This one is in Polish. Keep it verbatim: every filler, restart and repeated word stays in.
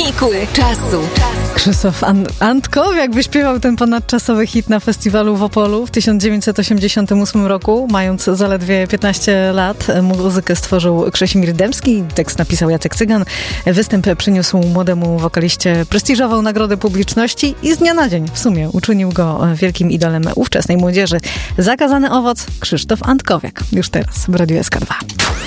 Silniku Czasu. Krzysztof An- Antkowiak wyśpiewał ten ponadczasowy hit na festiwalu w Opolu w tysiąc dziewięćset osiemdziesiątym ósmym roku, mając zaledwie piętnaście lat. Muzykę stworzył Krzesimir Dębski, tekst napisał Jacek Cygan. Występ przyniósł młodemu wokaliście prestiżową nagrodę publiczności i z dnia na dzień w sumie uczynił go wielkim idolem ówczesnej młodzieży. Zakazany owoc Krzysztof Antkowiak. Już teraz w Radiu S K dwa.